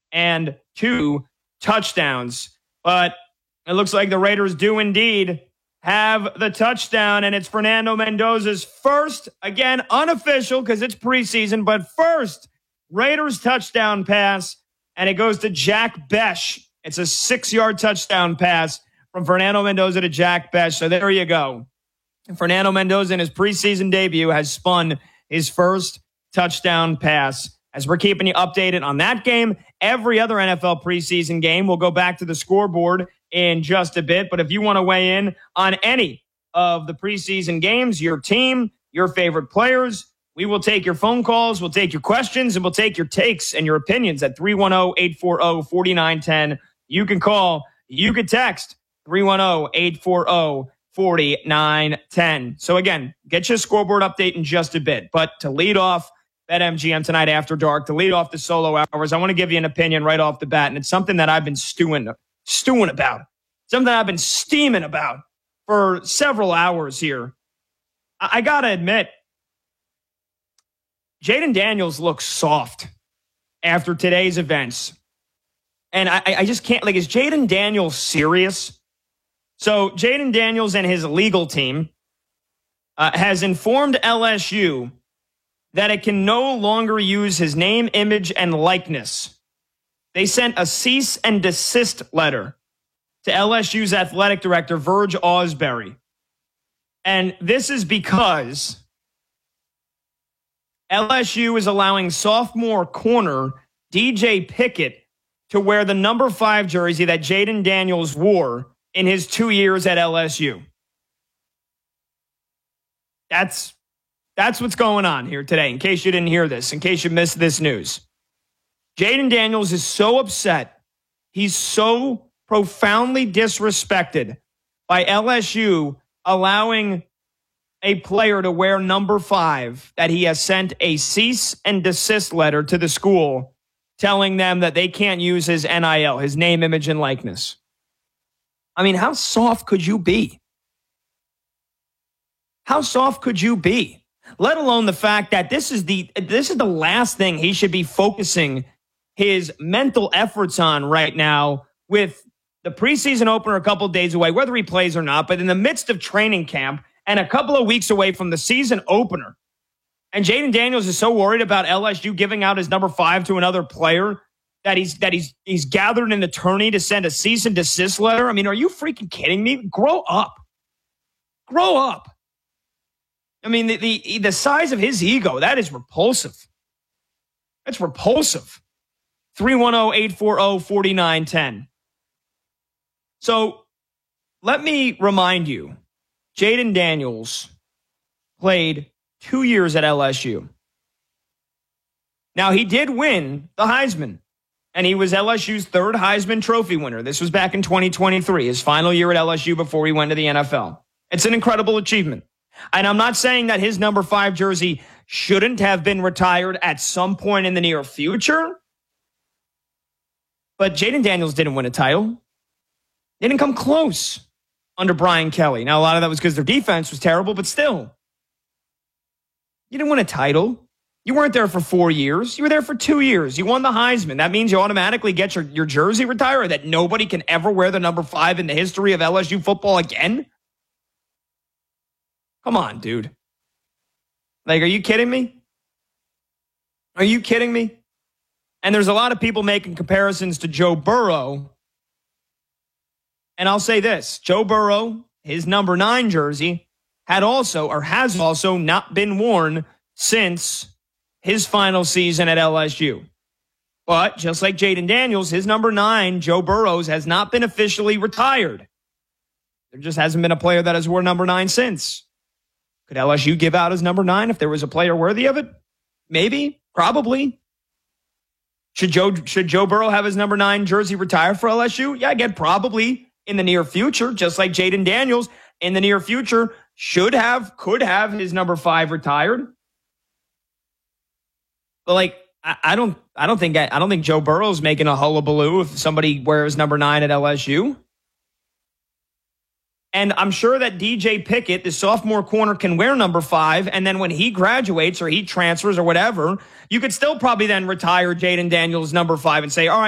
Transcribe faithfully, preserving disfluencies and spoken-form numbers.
and two touchdowns. But it looks like the Raiders do indeed have the touchdown, and it's Fernando Mendoza's first, again, unofficial because it's preseason, but first Raiders touchdown pass, and it goes to Jack Bech. It's a six-yard touchdown pass from Fernando Mendoza to Jack Bech. So there you go. Fernando Mendoza in his preseason debut has spun his first touchdown pass. As we're keeping you updated on that game, every other N F L preseason game, we'll go back to the scoreboard in just a bit. But if you want to weigh in on any of the preseason games, your team, your favorite players, we will take your phone calls, we'll take your questions, and we'll take your takes and your opinions at three one zero, eight four zero, four nine one zero. You can call, you can text three one zero, eight four zero, four nine one zero. So again, get your scoreboard update in just a bit. But to lead off BetMGM tonight after dark, to lead off the solo hours, I want to give you an opinion right off the bat, and it's something that I've been stewing, stewing about, something I've been steaming about for several hours here. I, I got to admit, Jayden Daniels looks soft after today's events. And I, I just can't, like, is Jayden Daniels serious? So Jayden Daniels and his legal team uh, has informed L S U that it can no longer use his name, image, and likeness. They sent a cease and desist letter to L S U's athletic director, Verge Ausberry. And this is because L S U is allowing sophomore corner D J Pickett to wear the number five jersey that Jayden Daniels wore in his two years at L S U. That's That's what's going on here today, in case you didn't hear this, in case you missed this news. Jayden Daniels is so upset. He's so profoundly disrespected by L S U allowing a player to wear number five that he has sent a cease and desist letter to the school telling them that they can't use his N I L, his name, image, and likeness. I mean, how soft could you be? How soft could you be? Let alone the fact that this is the this is the last thing he should be focusing his mental efforts on right now, with the preseason opener a couple of days away, whether he plays or not, but in the midst of training camp and a couple of weeks away from the season opener. And Jayden Daniels is so worried about L S U giving out his number five to another player that he's that he's he's gathered an attorney to send a cease and desist letter. I mean, are you freaking kidding me? Grow up. Grow up. I mean, the, the the size of his ego, that is repulsive. That's repulsive. three one zero, eight four zero, four nine one zero. So let me remind you, Jayden Daniels played two years at L S U. Now, he did win the Heisman, and he was L S U's third Heisman Trophy winner. This was back in twenty twenty-three, his final year at L S U before he went to the N F L. It's an incredible achievement. And I'm not saying that his number five jersey shouldn't have been retired at some point in the near future. But Jayden Daniels didn't win a title. They didn't come close under Brian Kelly. Now, a lot of that was because their defense was terrible, but still. You didn't win a title. You weren't there for four years. You were there for two years. You won the Heisman. That means you automatically get your, your jersey retired, or that nobody can ever wear the number five in the history of L S U football again? Come on, dude. Like, are you kidding me? Are you kidding me? And there's a lot of people making comparisons to Joe Burrow. And I'll say this. Joe Burrow, his number nine jersey, had also, or has also, not been worn since his final season at L S U. But just like Jayden Daniels, his number nine, Joe Burrow's, has not been officially retired. There just hasn't been a player that has worn number nine since. Could L S U give out his number nine if there was a player worthy of it? Maybe. Probably. Should Joe should Joe Burrow have his number nine jersey retired for L S U? Yeah, again, probably in the near future, just like Jayden Daniels in the near future should have, could have his number five retired. But like, I, I don't, I don't think, I, I don't think Joe Burrow's making a hullabaloo if somebody wears number nine at L S U. And I'm sure that D J Pickett, the sophomore corner, can wear number five. And then when he graduates or he transfers or whatever, you could still probably then retire Jayden Daniels number five and say, all right,